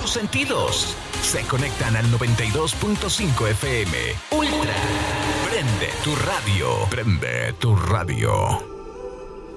tus sentidos. Se conectan al 92.5 FM. Ultra. Prende tu radio. Prende tu radio.